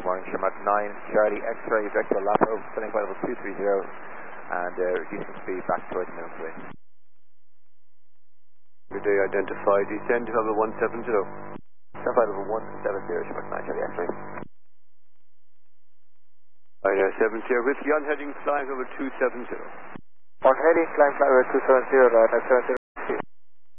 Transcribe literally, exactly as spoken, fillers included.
morning, Shermat nine, Charlie X-ray, vector Lapo, setting flight level two three zero, and uh, reducing speed back towards minimum wind. Good day, identified, descend to level one seven zero. Set flight level one seven zero, Shermat nine, Charlie X-ray. Ryanair seven zero, whiskey on heading, flying over two seven zero. On heading, climb flight over two seven zero, Ryanair seven zero.